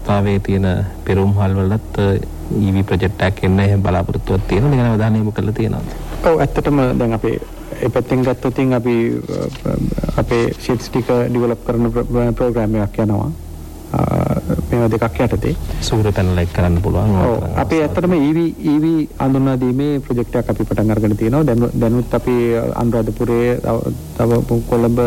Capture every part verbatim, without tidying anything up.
සංස්ථාවේ තියෙන පෙරම්හල් වලත් E V project එකක් එන්න එහෙම බලාපොරොත්තුවක් තියෙනවා. ඒක ගැන අවධානය යොමු කරලා තියෙනවා. ඔව් ඇත්තටම දැන් අපේ ඒ පැත්තෙන් ගත්තොත් අපි අපේ ෂීට්ස් ටික ඩෙවලොප් කරන ප්‍රෝග්‍රෑම් එකක් යනවා. මේවා දෙකක් යටතේ සූර්ය පැනල් එක කරන්න පුළුවන්. ඔව් අපි ඇත්තටම E V E V හඳුන්වා දීමේ ප්‍රොජෙක්ට් එකක් අපි පටන් අරගෙන තියෙනවා. දැන් දැනුත් අපි අනුරාධපුරයේ තව කොළඹ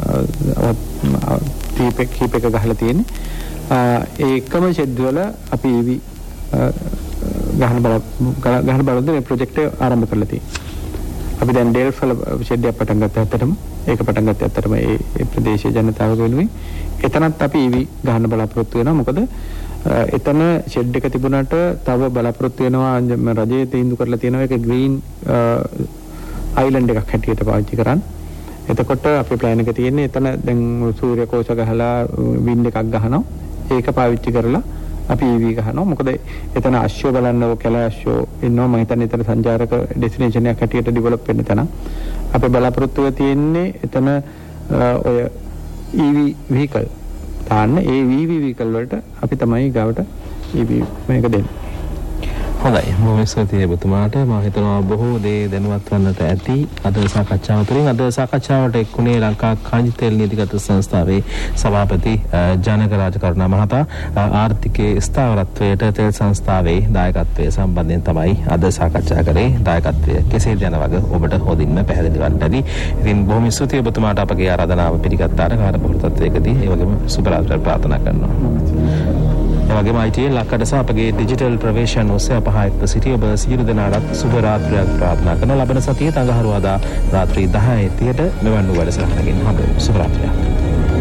ටීප් කීප එක ගහලා තියෙන්නේ. ඒ එකම ෂෙඩ් වල අපි E V ගහන බල ගහන බලද්දී මේ ප්‍රොජෙක්ට් එක ආරම්භ කරලා තියෙනවා. අපි දැන් ඩෙල්ෆ් වල ෂෙඩ් එකක් පටන් ගත්තා ඇත්තටම. ඒක පටන් ගත්තා ඇත්තටම ඒ ඒ ප්‍රදේශයේ ජනතාව වෙනුවෙන්. එතනත් අපි E V ගහන්න බලාපොරොත්තු වෙනවා. මොකද එතන ෂෙඩ් එක තිබුණාට තව බලාපොරොත්තු වෙනවා රජයේ තීන්දුව කරලා තියෙනවා ඒක ග්‍රීන් අයිලන්ඩ් එකක් හැටියට පාවිච්චි කරන්න. එතකොට අපේ ප්ලෑන් එක තියෙන්නේ එතන දැන් සූර්ය කෝෂ ගහලා වින්ඩ් එකක් ගහනවා. ඒක පාවිච්චි කරලා අපි E V ගහනවා. මොකද එතන අශ්ව බලන්න ඕ කැල අශ්ව ඉන්නවා. මම හිතන්නේ එතන සංචාරක ඩෙස්ටිනේෂන් එකක් හැටියට ඩෙවලොප් වෙන්න තැන. අපේ බලාපොරොත්තුව තියෙන්නේ එතන ඔය E V vehicle තාන්න ඒ E V vehicle වලට අපි තමයි ගාවට E V මේක දෙන්නේ. හොඳයි. බොහොම ස්තුතියි ඔබතුමාට. මම හිතනවා බොහෝ දේ දැනුවත් වන්නට ඇති අද සාකච්ඡාව තුළින්. අද සාකච්ඡාවට එක්ුණේ ලංකා කනිජ තෙල් නීතිගත සංස්ථාවේ සභාපති ජනක රාජකරුණා මහතා. ආර්ථිකයේ ස්ථාවරත්වයට තෙල් සංස්ථාවේ දායකත්වය සම්බන්ධයෙන් තමයි අද සාකච්ඡා කරේ. දායකත්වය කෙසේද යන වගේ ඔබට හොඳින්ම පැහැදිලි වන්න ඇති. ඉතින් බොහොම ස්තුතියි ඔබතුමාට අපගේ ආරාධනාව පිළිගත්තාට කාර්යබහුල තත්ත්වයකදී ඒ වගේම සුබ රාත්‍රියක් ප්‍රාර්ථනා කරනවා. එවැගේම I T L ලක්කඩ සහ අපගේ ඩිජිටල් ප්‍රවේශයන් ඔස්සේ අප හා එක්ව සිටි ඔබ සියලු දෙනාටත් සුබ රාත්‍රියක් ප්‍රාර්ථනා කරන ලබන සතියේ අඟහරුවාදා රාත්‍රී දහය තිහට මෙවන් වූ වැඩසටහනකින් හම්බෙමු. සුබ රාත්‍රියක්.